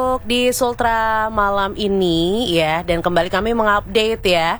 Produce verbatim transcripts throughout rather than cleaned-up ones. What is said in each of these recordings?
untuk di Sultra malam ini ya, dan kembali kami mengupdate ya.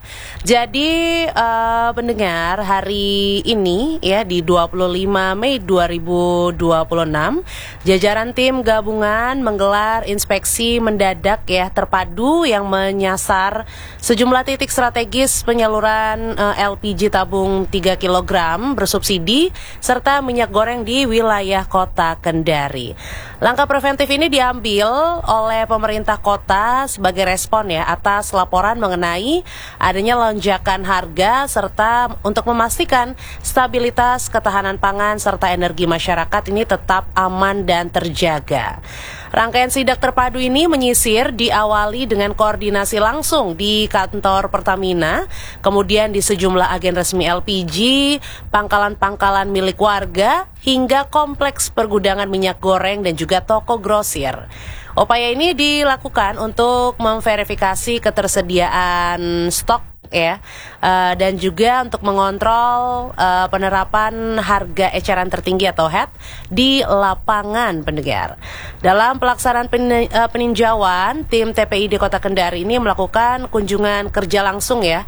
Jadi uh, pendengar, hari ini ya di dua puluh lima Mei dua ribu dua puluh enam, jajaran tim gabungan menggelar inspeksi mendadak ya terpadu yang menyasar sejumlah titik strategis penyaluran uh, L P G tabung tiga kilogram bersubsidi serta minyak goreng di wilayah Kota Kendari. Langkah preventif ini diambil oleh pemerintah kota sebagai respon ya atas laporan mengenai adanya lonjakan harga serta untuk memastikan stabilitas ketahanan pangan serta energi masyarakat ini tetap aman dan terjaga. Rangkaian sidak terpadu ini menyisir diawali dengan koordinasi langsung di kantor Pertamina, kemudian di sejumlah agen resmi L P G, pangkalan-pangkalan milik warga, hingga kompleks pergudangan minyak goreng dan juga toko grosir. Upaya ini dilakukan untuk memverifikasi ketersediaan stok ya, uh, dan juga untuk mengontrol uh, penerapan harga eceran tertinggi atau H E T di lapangan pendengar. Dalam pelaksanaan pen, uh, peninjauan, tim T P I D Kota Kendari ini melakukan kunjungan kerja langsung ya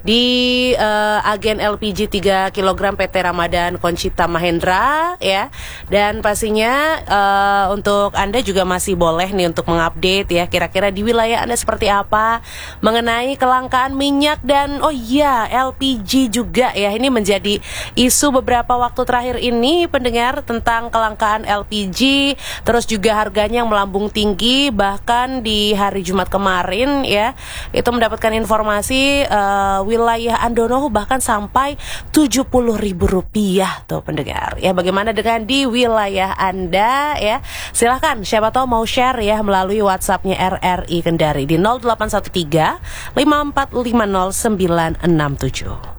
di uh, agen L P G tiga kilogram P T Ramadan Concita Mahendra ya, dan pastinya uh, untuk Anda juga masih boleh nih untuk mengupdate ya kira-kira di wilayah Anda seperti apa mengenai kelangkaan minyak. Dan oh iya, L P G juga ya, ini menjadi isu beberapa waktu terakhir ini pendengar, tentang kelangkaan L P G, terus juga harganya yang melambung tinggi. Bahkan di hari Jumat kemarin ya, itu mendapatkan informasi uh, wilayah Andono bahkan sampai tujuh puluh ribu rupiah tuh pendengar ya. Bagaimana dengan di wilayah Anda ya? Silahkan, siapa tahu mau share ya melalui WhatsAppnya R R I Kendari di nol delapan satu tiga lima empat lima nol sembilan enam tujuh.